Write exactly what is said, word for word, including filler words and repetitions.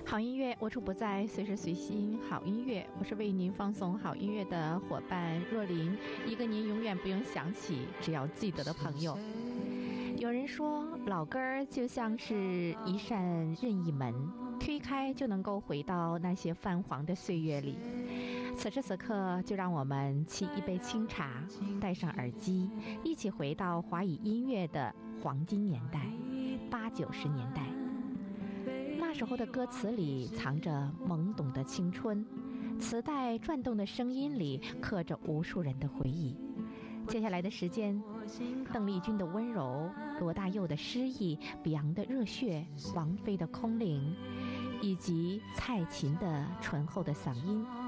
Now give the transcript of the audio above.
好音乐无处不在，随时随心。好音乐，我是为您放送好音乐的伙伴若琳，一个您永远不用想起，只要记得的朋友。有人说，老歌儿就像是一扇任意门，推开就能够回到那些泛黄的岁月里。此时此刻，就让我们沏一杯清茶，戴上耳机，一起回到华语音乐的黄金年代，八九十年代。那时候的歌词里藏着懵懂的青春，磁带转动的声音里刻着无数人的回忆。接下来的时间，邓丽君的温柔，罗大佑的诗意，比昂的热血，王菲的空灵，以及蔡琴的醇厚的嗓音，